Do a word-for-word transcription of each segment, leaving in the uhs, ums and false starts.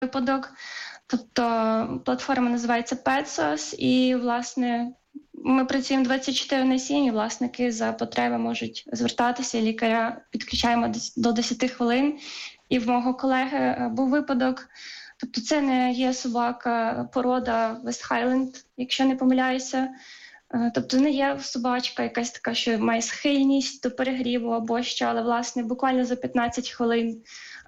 випадок. Тобто платформа називається Petsos, і, власне, ми працюємо двадцять чотири на сім, і власники за потреби можуть звертатися, лікаря підключаємо до десять хвилин. І в мого колеги був випадок, тобто це не є собака порода West Highland, якщо не помиляюся. Тобто не є собачка якась така, що має схильність до перегріву або що, але, власне, буквально за п'ятнадцять хвилин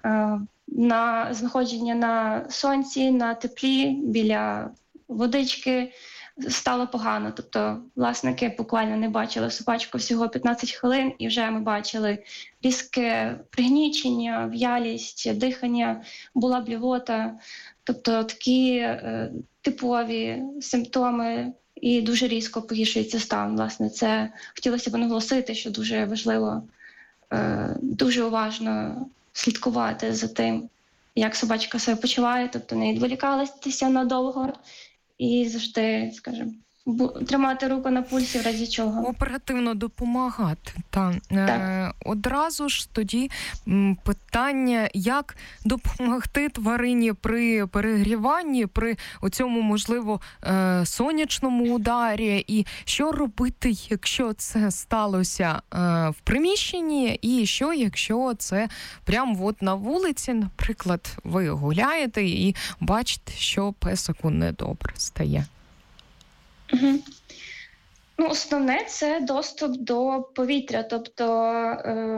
на знаходження на сонці, на теплі, біля водички стало погано. Тобто власники буквально не бачили собачку всього п'ятнадцять хвилин, і вже ми бачили різке пригнічення, в'ялість, дихання, була блювота. Тобто такі е, типові симптоми, і дуже різко погіршується стан. Власне, це хотілося б наголосити, що дуже важливо, е, дуже уважно слідкувати за тим, як собачка себе почуває, тобто не відволікалися надовго і завжди, скажімо, тримати руку на пульсі в разі чого. Оперативно допомагати. Та. Так. Е, одразу ж тоді м, питання, як допомогти тварині при перегріванні, при оцьому, можливо, е, сонячному ударі, і що робити, якщо це сталося е, в приміщенні, і що, якщо це прямо от на вулиці, наприклад, ви гуляєте і бачите, що песику недобре стає. Угу. Ну, основне – це доступ до повітря, тобто е,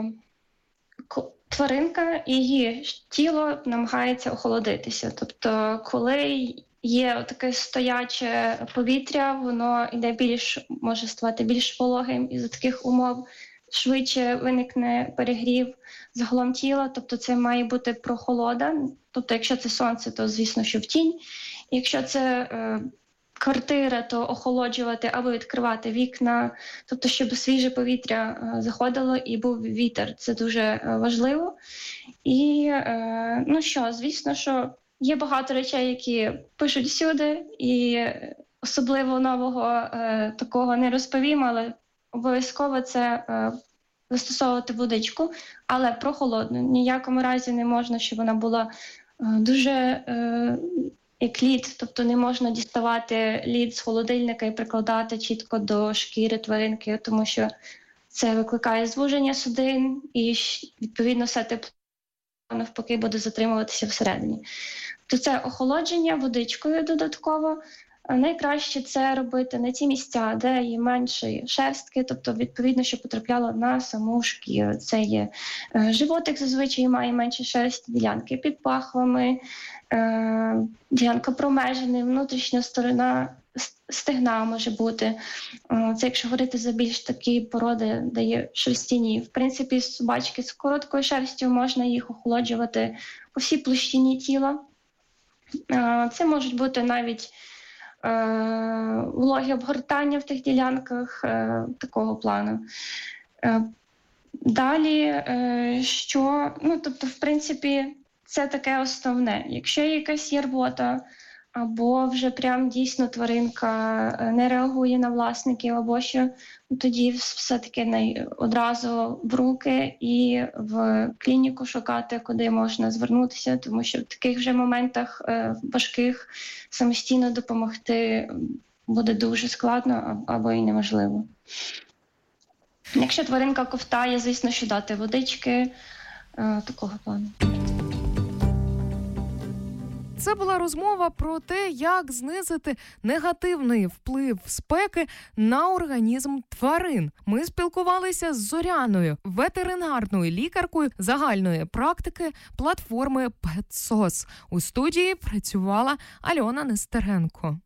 тваринка і її тіло намагається охолодитися. Тобто, коли є таке стояче повітря, воно йде більш, може ставати більш вологим, і за таких умов швидше виникне перегрів загалом тіла, тобто це має бути прохолода. Тобто, якщо це сонце, то, звісно, що в тінь. Якщо це е, квартира, то охолоджувати або відкривати вікна, тобто щоб свіже повітря заходило і був вітер. Це дуже важливо. І, ну що, звісно, що є багато речей, які пишуть всюди, і особливо нового такого не розповім, але обов'язково це застосовувати водичку, але прохолодну. Ніякому разі не можна, щоб вона була дуже як лід, тобто не можна діставати лід з холодильника і прикладати чітко до шкіри тваринки, тому що це викликає звуження судин і, відповідно, все тепло навпаки буде затримуватися всередині. То це охолодження водичкою додатково. Найкраще це робити на ті місця, де є менше шерстки, тобто, відповідно, що потрапляло на саму шкіру. Це є е, животик, зазвичай має менше шерсті, ділянки під пахвами, е, ділянка промежини, внутрішня сторона стегна може бути. Е, це якщо говорити за більш такі породи, де є шерстяні. В принципі, собачки з короткою шерстю можна їх охолоджувати по всій площині тіла. Е, це можуть бути навіть вологі обгортання в тих ділянках е, такого плану. Е, далі, е, що, ну, тобто, в принципі, це таке основне. Якщо якась є рвота, або вже прям дійсно тваринка не реагує на власників, або що, ну, тоді все-таки одразу в руки і в клініку шукати, куди можна звернутися, тому що в таких вже моментах е, важких самостійно допомогти буде дуже складно або і неможливо. Якщо тваринка ковтає, звісно, що дати водички е, такого плану. Це була розмова про те, як знизити негативний вплив спеки на організм тварин. Ми спілкувалися з Зоряною, ветеринарною лікаркою загальної практики платформи Petsos. У студії працювала Альона Нестеренко.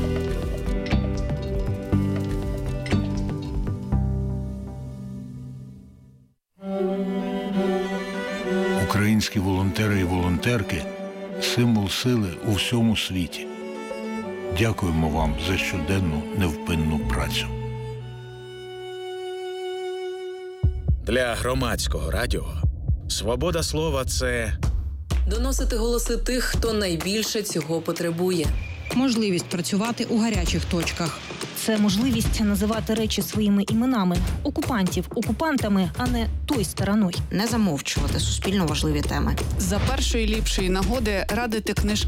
Українські волонтери і волонтерки – символ сили у всьому світі. Дякуємо вам за щоденну невпинну працю. Для громадського радіо свобода слова – це доносити голоси тих, хто найбільше цього потребує. Можливість працювати у гарячих точках. Це можливість називати речі своїми іменами. Окупантів окупантами, а не той стороною. Не замовчувати суспільно важливі теми. За першої ліпшої нагоди радити книжки